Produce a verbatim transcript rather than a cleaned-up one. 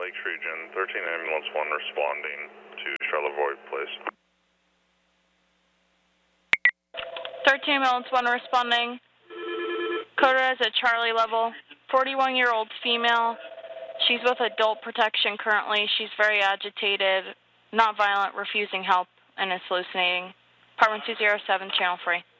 Lakes region, thirteen ambulance one responding to Charlevoix, please. thirteen ambulance one responding. Coda is at Charlie level. forty-one-year-old female. She's with adult protection currently. She's very agitated, not violent, refusing help, and is hallucinating. Apartment two zero seven, channel three.